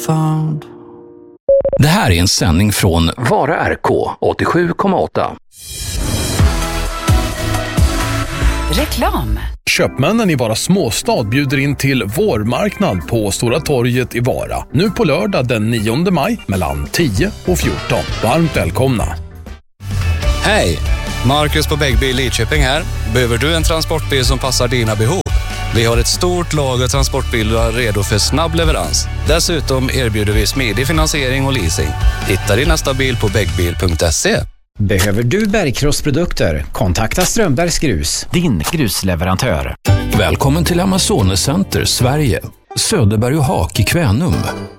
found. Det här är en sändning från Vara RK 87,8. Reklam. Köpmännen i Vara småstad bjuder in till vårmarknad på Stora torget i Vara. Nu på lördag den 9 maj mellan 10 och 14. Varmt välkomna. Hej! Marcus på Bäggbil Lidköping här. Behöver du en transportbil som passar dina behov? Vi har ett stort lager transportbilar redo för snabb leverans. Dessutom erbjuder vi smidig finansiering och leasing. Hitta din nästa bil på bäggbil.se. Behöver du bergkrossprodukter? Kontakta Strömbergs Grus, din grusleverantör. Välkommen till Amazone Center, Sverige. Söderberg och Hak i Kvänum.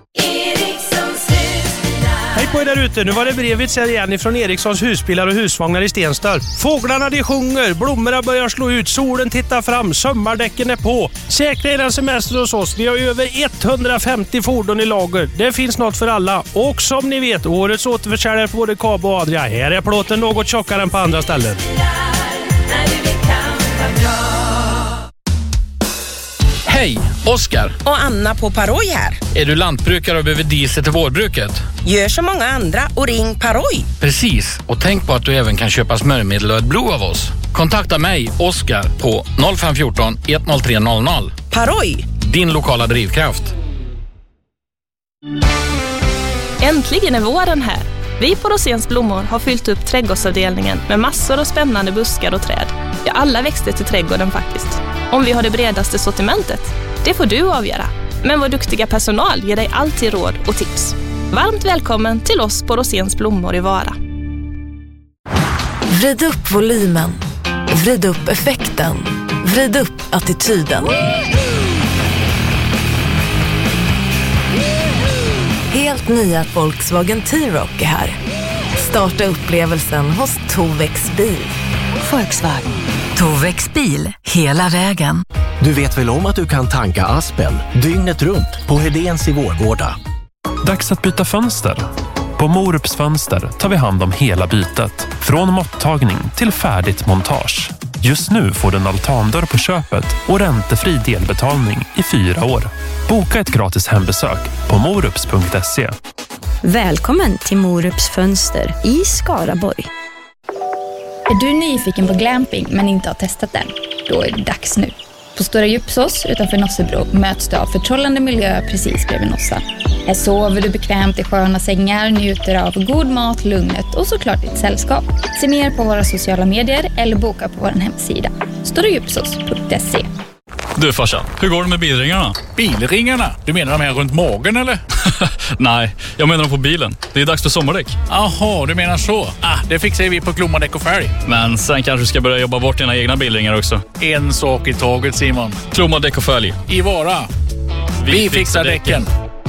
Hej på er där ute, nu var det brevet här igen ifrån Erikssons husbilar och husvagnar i Stenstorp. Fåglarna de sjunger, blommorna börjar slå ut, solen tittar fram, sommardäcken är på. Säkra er en semester hos oss, vi har över 150 fordon i lager. Det finns något för alla. Och som ni vet, årets återförsäljare på både Kab och Adria. Här är plåten något tjockare än på andra ställen. Hej, Oskar. Och Anna på Paroj här. Är du lantbrukare och behöver diesel till vårbruket? Gör som många andra och ring Paroj. Precis, och tänk på att du även kan köpa smörjmedel och ett blod av oss. Kontakta mig, Oskar, på 0514 103 00. Paroj, din lokala drivkraft. Äntligen är våren här. Vi på Rosens blommor har fyllt upp trädgårdsavdelningen med massor av spännande buskar och träd. Ja, alla växter till trädgården faktiskt. Om vi har det bredaste sortimentet, det får du avgöra. Men vår duktiga personal ger dig alltid råd och tips. Varmt välkommen till oss på Rosens blommor i Vara. Vrid upp volymen. Vrid upp effekten. Vrid upp attityden. Helt nya Volkswagen T-Roc är här. Starta upplevelsen hos Tovex bil. Volkswagen. Tovex bil, hela vägen. Du vet väl om att du kan tanka Aspen dygnet runt på Hedéns i Vårgårda? Dags att byta fönster. På Morups fönster tar vi hand om hela bytet. Från måttagning till färdigt montage. Just nu får du en altandörr på köpet och räntefri delbetalning i 4 år. Boka ett gratis hembesök på morups.se. Välkommen till Morups fönster i Skaraborg. Är du nyfiken på glamping men inte har testat den? Då är det dags nu. På Stora Djupsås utanför Nossebro möts du av förtrollande miljö precis bredvid Nossa. Här sover du bekvämt i sköna sängar, njuter av god mat, lugnet och såklart ditt sällskap. Se mer på våra sociala medier eller boka på vår hemsida storadjupsås.se. Du farsan, hur går det med bilringarna? Bilringarna? Du menar de här runt magen eller? Nej, jag menar de på bilen. Det är dags för sommardäck. Jaha, du menar så. Det fixar vi på Klomadäck och färg. Men sen kanske du ska börja jobba bort dina egna bilringar också. En sak i taget, Simon. Klomadäck och färg. I Vara. Vi fixar däcken.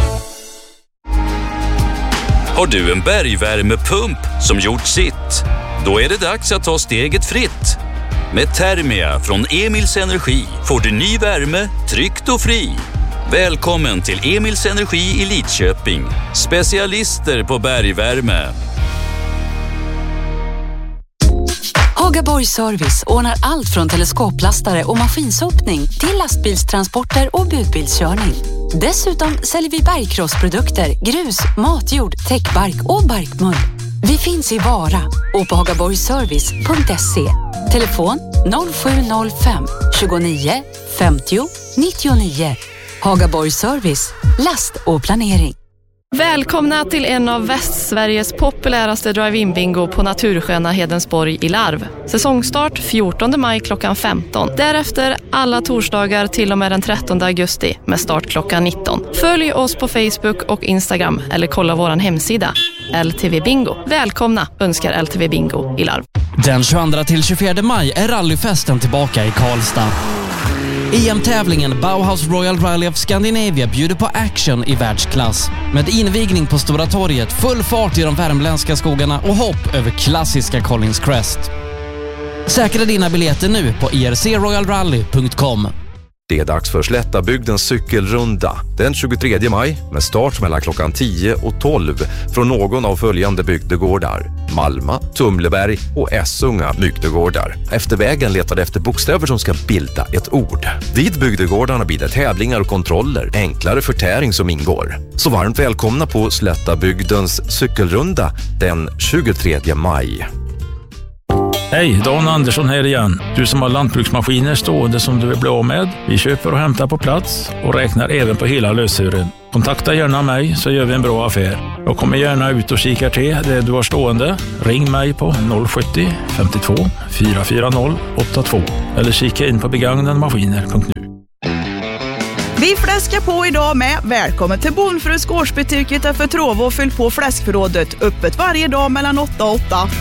Har du en bergvärmepump som gjort sitt? Då är det dags att ta steget fritt. Med Thermia från Emils Energi får du ny värme, tryggt och fri. Välkommen till Emils Energi i Lidköping. Specialister på bergvärme. Hagaborg Service ordnar allt från teleskoplastare och maskinsopning till lastbilstransporter och budbilskörning. Dessutom säljer vi bergkrossprodukter, grus, matjord, täckbark och barkmull. Vi finns i Vara och på hagaborgservice.se. Telefon 0705 29 50 99. Hagaborg Service, last och planering. Välkomna till en av Västsveriges populäraste drive-in-bingo på natursköna Hedensborg i Larv. Säsongstart 14 maj klockan 15. Därefter alla torsdagar till och med den 13 augusti med start klockan 19. Följ oss på Facebook och Instagram eller kolla våran hemsida. LTV Bingo. Välkomna önskar LTV Bingo i Larv. Den 22 till 24 maj är rallyfesten tillbaka i Karlstad. EM-tävlingen Bauhaus Royal Rally of Scandinavia bjuder på action i världsklass. Med invigning på Stora torget, full fart i de värmländska skogarna och hopp över klassiska Collins Crest. Säkra dina biljetter nu på ircroyalrally.com. Det är dags för Slättabygdens cykelrunda den 23 maj med start mellan klockan 10 och 12 från någon av följande bygdegårdar: Malma, Tumleberg och Essunga bygdegårdar. Efter vägen letar de efter bokstäver som ska bilda ett ord. Vid bygdegårdarna blir det tävlingar och kontroller, enklare förtäring som ingår. Så varmt välkomna på Slättabygdens cykelrunda den 23 maj. Hej, Dan Andersson här igen. Du som har lantbruksmaskiner stående som du vill bli av med. Vi köper och hämtar på plats och räknar även på hela löshören. Kontakta gärna mig så gör vi en bra affär. Jag kommer gärna ut och kikar till det du har stående. Ring mig på 070 52 440 82 eller kika in på begagnadmaskiner.nu. Vi fläskar på idag med välkommen till Bonfrus gårdsbutik utanför Tråva och fyll på fläskförrådet. Öppet varje dag mellan 8 och 8.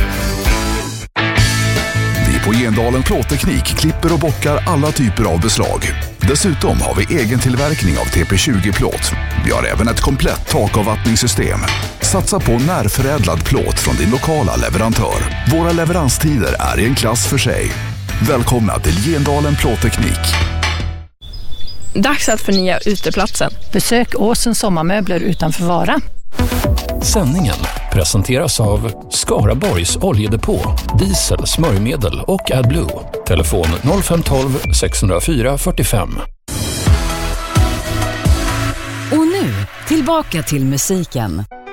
På Gendalen Plåtteknik klipper och bockar alla typer av beslag. Dessutom har vi egen tillverkning av TP20-plåt. Vi har även ett komplett takavvattningssystem. Satsa på närförädlad plåt från din lokala leverantör. Våra leveranstider är i en klass för sig. Välkomna till Gendalen Plåtteknik. Dags att förnya uteplatsen. Besök Åsens sommarmöbler utanför Vara. Sändningen presenteras av Skaraborgs oljedepå, diesel, smörjmedel och AdBlue. Telefon 0512 604 45. Och nu, tillbaka till musiken.